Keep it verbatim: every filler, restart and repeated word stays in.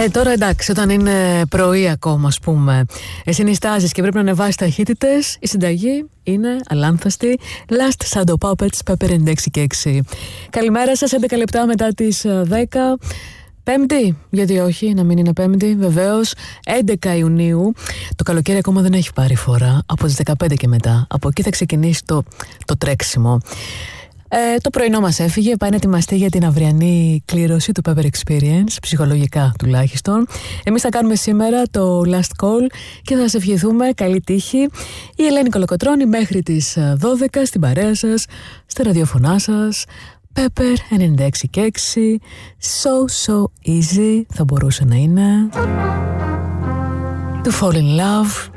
Ε, τώρα εντάξει, όταν είναι πρωί ακόμα, ας πούμε, συνιστάζεις και πρέπει να ανεβάσεις ταχύτητες, η συνταγή είναι αλάνθαστη. Last Shadow Puppets, Pepper ενενήντα έξι και έξι. Καλημέρα σας, έντεκα λεπτά μετά τις δέκα. Πέμπτη, γιατί όχι, να μην είναι Πέμπτη, βεβαίως, έντεκα Ιουνίου. Το καλοκαίρι ακόμα δεν έχει πάρει φορά, από τις δεκαπέντε και μετά. Από εκεί θα ξεκινήσει το, το τρέξιμο. Ε, το πρωινό μας έφυγε, πάει να ετοιμαστεί για την αυριανή κλήρωση του Pepper Experience, ψυχολογικά τουλάχιστον. Εμείς θα κάνουμε σήμερα το last call και θα σας ευχηθούμε καλή τύχη. Η Ελένη Κολοκοτρώνη μέχρι τις δώδεκα στην παρέα σας, στα ραδιοφωνά σας. Pepper ενενήντα έξι και έξι, so so easy θα μπορούσε να είναι. To fall in love.